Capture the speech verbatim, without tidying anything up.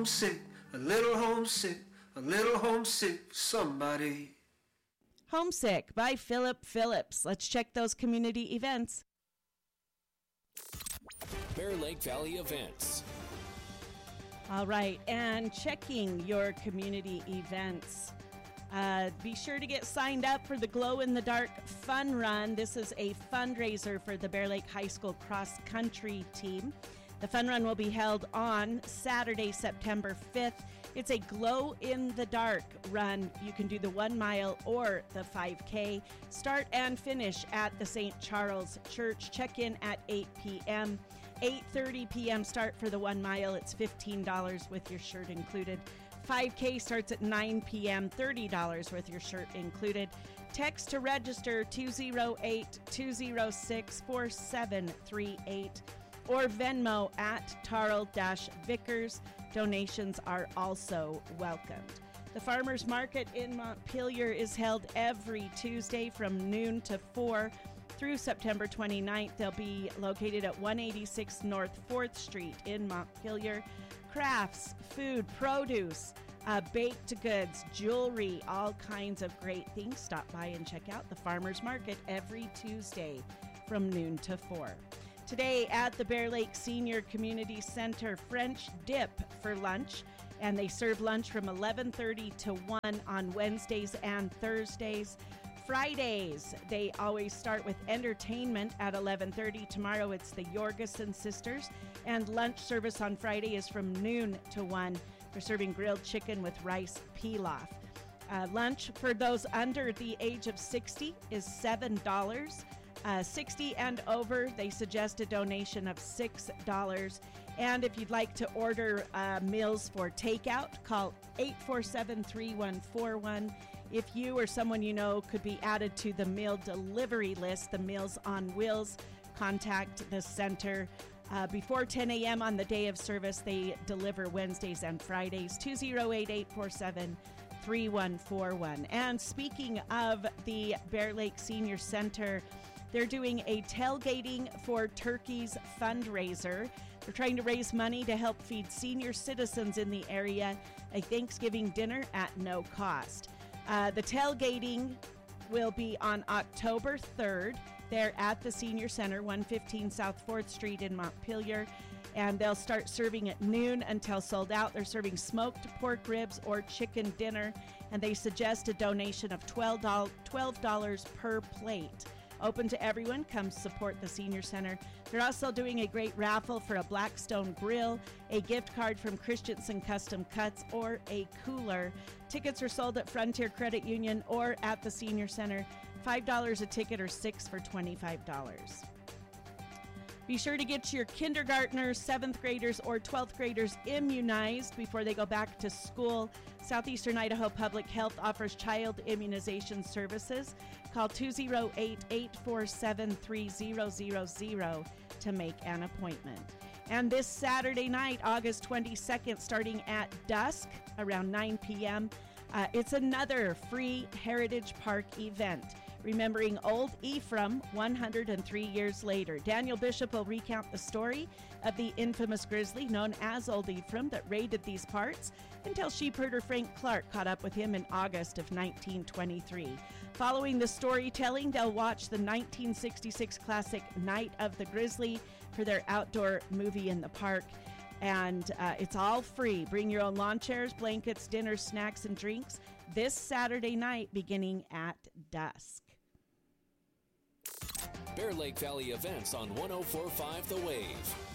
homesick, a little homesick, a little homesick for somebody. Homesick by Philip Phillips. Let's check those community events. Bear Lake Valley events. All right, and checking your community events. Uh, be sure to get signed up for the Glow in the Dark Fun Run. This is a fundraiser for the Bear Lake High School cross country team. The fun run will be held on Saturday, September fifth. It's a glow in the dark run. You can do the one mile or the five K. Start and finish at the Saint Charles Church. Check in at eight p.m. eight thirty p.m. start for the one mile. It's fifteen dollars with your shirt included. five K starts at nine p.m. thirty dollars with your shirt included. Text to register two oh eight, two oh six, four seven three eight. or Venmo at Tarl-Vickers. Donations are also welcomed. The Farmers Market in Montpelier is held every Tuesday from noon to four through September twenty-ninth. They'll be located at one eighty-six North fourth Street in Montpelier. Crafts, food, produce, uh, baked goods, jewelry, all kinds of great things. Stop by and check out the Farmers Market every Tuesday from noon to four. Today at the Bear Lake Senior Community Center, French dip for lunch, and they serve lunch from eleven thirty to one on Wednesdays and Thursdays. Fridays, they always start with entertainment at eleven thirty. Tomorrow it's the Jorgensen Sisters, and lunch service on Friday is from noon to one. They're serving grilled chicken with rice pilaf. Uh, lunch for those under the age of sixty is seven dollars. Uh, sixty and over, they suggest a donation of six dollars. And if you'd like to order uh, meals for takeout, call eight four seven, three one four one. If you or someone you know could be added to the meal delivery list, the Meals on Wheels, contact the center. Uh, before ten a.m. on the day of service, they deliver Wednesdays and Fridays. two oh eight, eight four seven, three one four one. And speaking of the Bear Lake Senior Center, they're doing a Tailgating for Turkeys fundraiser. They're trying to raise money to help feed senior citizens in the area a Thanksgiving dinner at no cost. Uh, the tailgating will be on October third. They're at the Senior Center, one fifteen South fourth Street in Montpelier, and they'll start serving at noon until sold out. They're serving smoked pork ribs or chicken dinner, and they suggest a donation of twelve dollars per plate. Open to everyone. Come support the Senior Center. They're also doing a great raffle for a Blackstone grill, a gift card from Christensen Custom Cuts, or a cooler. Tickets are sold at Frontier Credit Union or at the Senior Center. five dollars a ticket or six for twenty-five dollars. Be sure to get your kindergartners, seventh graders, or twelfth graders immunized before they go back to school. Southeastern Idaho Public Health offers child immunization services. Call two oh eight, eight four seven, three oh zero zero to make an appointment. And this Saturday night, August twenty-second, starting at dusk, around nine p.m., uh, it's another free Heritage Park event, remembering Old Ephraim one hundred three years later. Daniel Bishop will recount the story of the infamous grizzly known as Old Ephraim that raided these parts until sheepherder Frank Clark caught up with him in August of nineteen twenty-three. Following the storytelling, they'll watch the nineteen sixty-six classic Night of the Grizzly for their outdoor movie in the park. And uh, it's all free. Bring your own lawn chairs, blankets, dinner, snacks, and drinks this Saturday night beginning at dusk. Bear Lake Valley events on one oh four point five The Wave.